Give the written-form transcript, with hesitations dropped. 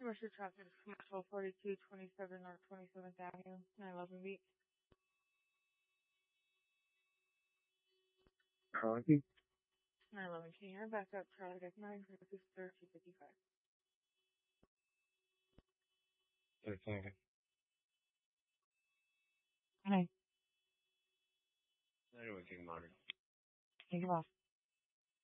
commercial traffic is commercial 4227 North 27th Avenue, 911 Beat. Charlie? 911, can you hear back up? Charlie Deck 9, Francis 1355. Okay. Hi. Anyway, King Modern. Take it off.